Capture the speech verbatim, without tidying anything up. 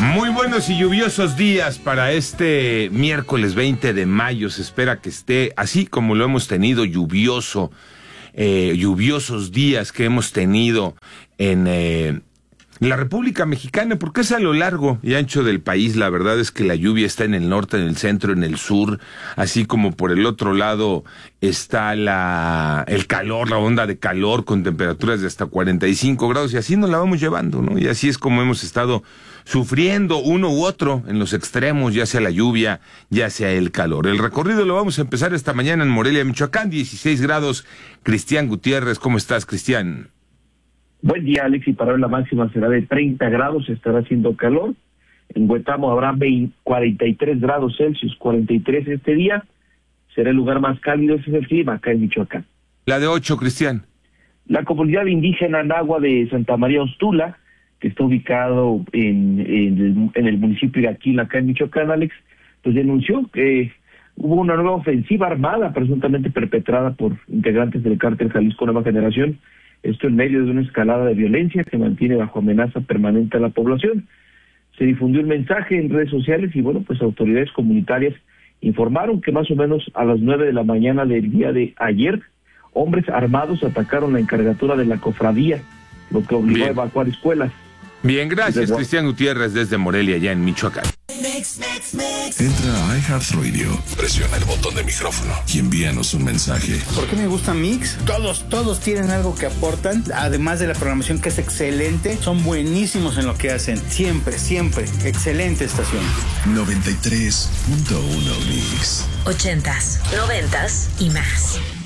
Muy buenos y lluviosos días para este miércoles veinte de mayo. Se espera que esté así como lo hemos tenido, lluvioso, eh, lluviosos días que hemos tenido en eh, la República Mexicana, porque es a lo largo y ancho del país. La verdad es que la lluvia está en el norte, en el centro, en el sur, así como por el otro lado está la el calor, la onda de calor con temperaturas de hasta cuarenta y cinco grados, y así nos la vamos llevando, ¿no? Y así es como hemos estado sufriendo uno u otro en los extremos, ya sea la lluvia, ya sea el calor. El recorrido lo vamos a empezar esta mañana en Morelia, Michoacán, dieciséis grados. Cristian Gutiérrez, ¿cómo estás, Cristian? Buen día, Alex, y para hoy la máxima será de treinta grados, estará haciendo calor. En Huetamo habrá veinte, cuarenta y tres grados Celsius, cuarenta y tres este día. Será el lugar más cálido, ese es el clima acá en Michoacán. La de ocho, Cristian. La comunidad indígena Nahua de Santa María Ostula, que está ubicado en, en, el, en el municipio de Aquila, acá en Michoacán, Alex, pues denunció que hubo una nueva ofensiva armada, presuntamente perpetrada por integrantes del cártel Jalisco Nueva Generación. Esto en medio de una escalada de violencia que mantiene bajo amenaza permanente a la población. Se difundió un mensaje en redes sociales y, bueno, pues autoridades comunitarias informaron que más o menos a las nueve de la mañana del día de ayer, hombres armados atacaron la encargatura de la cofradía, lo que obligó Bien. a evacuar escuelas. Bien, gracias, Cristian Gutiérrez, desde Morelia, ya en Michoacán. Entra a iHeartRadio, presiona el botón de micrófono y envíanos un mensaje. ¿Por qué me gusta Mix? Todos, todos tienen algo que aportan, además de la programación que es excelente, son buenísimos en lo que hacen, siempre, siempre, excelente estación. noventa y tres punto uno Mix. Ochentas, noventas y más.